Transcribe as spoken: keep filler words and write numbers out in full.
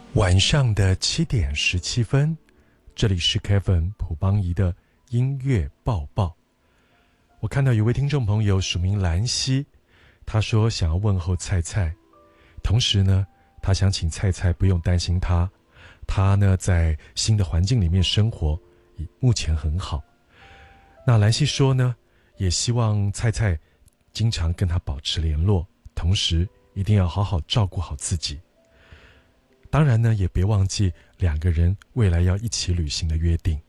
晚上的七点十七分，这里是 Kevin 朴邦仪的音乐报报。我看到有位听众朋友署名兰溪，他说想要问候菜菜，同时呢，他想请菜菜不用担心他，他呢在新的环境里面生活，目前很好。那兰溪说呢，也希望菜菜经常跟他保持联络，同时一定要好好照顾好自己。当然呢，也别忘记两个人未来要一起旅行的约定。